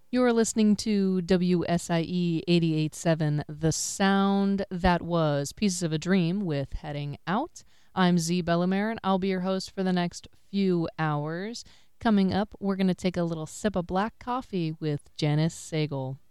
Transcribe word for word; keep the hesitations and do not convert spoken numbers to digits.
You're listening to W S I E eighty-eight point seven, The Sound That Was, Pieces of a Dream with Heading Out. I'm Z Bellamere, and I'll be your host for the next few hours. Coming up, we're going to take a little sip of black coffee with Janice Sagal.